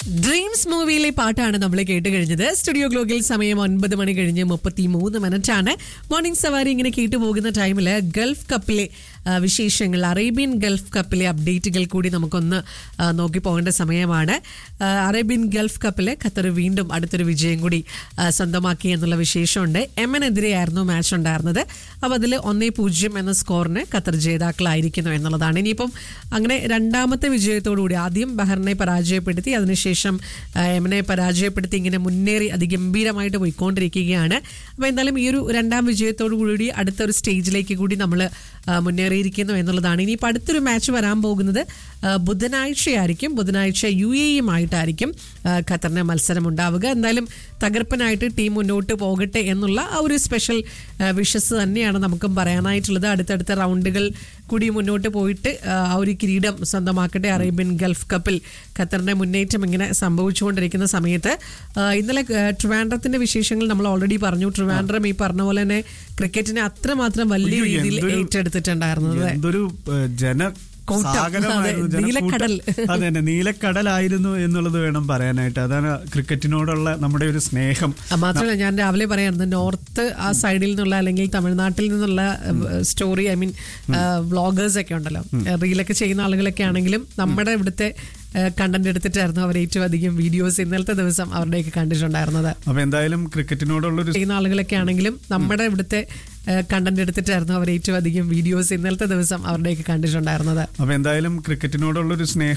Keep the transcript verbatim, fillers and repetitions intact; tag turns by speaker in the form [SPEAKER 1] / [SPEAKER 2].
[SPEAKER 1] Dreams മൂവിയിലെ പാട്ടാണ് നമ്മൾ കേട്ട് കഴിഞ്ഞത്. സ്റ്റുഡിയോ ഗ്ലോക്കിൽ സമയം ഒൻപത് മണി കഴിഞ്ഞ് മുപ്പത്തി മൂന്ന് മിനിറ്റ് ആണ്. മോർണിംഗ് സവാരി ഇങ്ങനെ കേട്ടു പോകുന്ന ടൈമിൽ ഗൾഫ് കപ്പിലെ വിശേഷങ്ങൾ, അറേബ്യൻ ഗൾഫ് കപ്പിലെ അപ്ഡേറ്റുകൾ കൂടി നമുക്കൊന്ന് നോക്കി പോകേണ്ട സമയമാണ്. അറേബ്യൻ ഗൾഫ് കപ്പിലെ ഖത്തർ വീണ്ടും അടുത്തൊരു വിജയം കൂടി സ്വന്തമാക്കി എന്നുള്ള വിശേഷമുണ്ട്. എമ്മനെതിരെയായിരുന്നു മാച്ച് ഉണ്ടായിരുന്നത്. അപ്പോൾ അതിൽ ഒന്നേ പൂജ്യം എന്ന സ്കോറിന് ഖത്തർ ജേതാക്കളായിരിക്കുന്നു എന്നുള്ളതാണ്. ഇനിയിപ്പം അങ്ങനെ രണ്ടാമത്തെ വിജയത്തോടുകൂടി ആദ്യം ബഹറിനെ പരാജയപ്പെടുത്തി, അതിനുശേഷം എമനെ പരാജയപ്പെടുത്തി ഇങ്ങനെ മുന്നേറി അതിഗംഭീരമായിട്ട് പോയിക്കൊണ്ടിരിക്കുകയാണ്. അപ്പോൾ എന്തായാലും ഈ ഒരു രണ്ടാം വിജയത്തോടു കൂടി അടുത്തൊരു സ്റ്റേജിലേക്ക് കൂടി നമ്മൾ മുന്നേറിയിരിക്കുന്നു എന്നുള്ളതാണ്. ഇനിയിപ്പോൾ അടുത്തൊരു മാച്ച് വരാൻ പോകുന്നത് ബുധനാഴ്ചയായിരിക്കും. ബുധനാഴ്ച യു എ ഇയുമായിട്ടായിരിക്കും ഖത്തറിന് മത്സരം ഉണ്ടാവുക. എന്തായാലും തകർപ്പനായിട്ട് ടീം മുന്നോട്ട് പോകട്ടെ എന്നുള്ള ആ ഒരു സ്പെഷ്യൽ വിഷസ് തന്നെയാണ് നമുക്കും പറയാനായിട്ടുള്ളത്. അടുത്തടുത്ത റൗണ്ടുകൾ കൂടി മുന്നോട്ട് പോയിട്ട് ആ ഒരു കിരീടം സ്വന്തമാക്കട്ടെ. അറേബ്യൻ ഗൾഫ് കപ്പിൽ ഖത്തറിന്റെ മുന്നേറ്റം ഇങ്ങനെ സംഭവിച്ചുകൊണ്ടിരിക്കുന്ന സമയത്ത് ഇന്നലെ ട്രിവാൻഡ്രത്തിന്റെ വിശേഷങ്ങൾ നമ്മൾ ഓൾറെഡി പറഞ്ഞു. ട്രിവാൻഡ്രം ഈ പറഞ്ഞ പോലെ തന്നെ ക്രിക്കറ്റിനെ അത്രമാത്രം വലിയ രീതിയിൽ ഏറ്റെടുത്തിട്ടുണ്ടായിരുന്നത്.
[SPEAKER 2] എന്തൊരു ജന
[SPEAKER 1] നീലക്കടൽ
[SPEAKER 2] അതെ തന്നെ നീലക്കടലായിരുന്നു എന്നുള്ളത് വേണം പറയാനായിട്ട്. അതാണ് ക്രിക്കറ്റിനോടുള്ള നമ്മുടെ ഒരു സ്നേഹം.
[SPEAKER 1] മാത്രമല്ല, ഞാൻ രാവിലെ പറയാറുണ്ട്, നോർത്ത് ആ സൈഡിൽ നിന്നുള്ള അല്ലെങ്കിൽ തമിഴ്നാട്ടിൽ നിന്നുള്ള സ്റ്റോറി, ഐ മീൻ വ്ളോഗേഴ്സ് ഒക്കെ ഉണ്ടല്ലോ, റീലൊക്കെ ചെയ്യുന്ന ആളുകളൊക്കെ ആണെങ്കിലും നമ്മുടെ ഇവിടുത്തെ കണ്ടന്റ് എടുത്തിട്ടായിരുന്നു അവർ ഏറ്റവും അധികം വീഡിയോസ് ഇന്നലത്തെ ദിവസം അവരുടെയൊക്കെ കണ്ടിട്ടുണ്ടായിരുന്നത്.
[SPEAKER 2] അപ്പൊ എന്തായാലും ക്രിക്കറ്റിനോടുള്ള
[SPEAKER 1] ചെയ്യുന്ന ആളുകളൊക്കെ ആണെങ്കിലും നമ്മുടെ ഇവിടുത്തെ കണ്ടന്റ് എടുത്തിട്ടായിരുന്നു അവർ ഏറ്റവും അധികം വീഡിയോസ് ഇന്നലത്തെ ദിവസം അവരുടെയൊക്കെ കണ്ടിട്ടുണ്ടായിരുന്നത്.
[SPEAKER 2] അപ്പൊ എന്തായാലും ക്രിക്കറ്റിനോടുള്ളൊരു സ്നേഹം